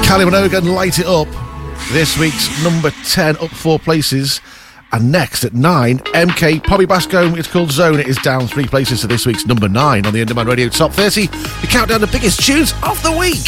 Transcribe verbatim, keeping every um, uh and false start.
Kylie Minogue and Light It Up. This week's number ten, up four places. And next at nine, M K, Poppy Bascombe, it's called Zone. It is down three places to this week's number nine on the Underman Radio Top thirty. We count down the biggest tunes of the week.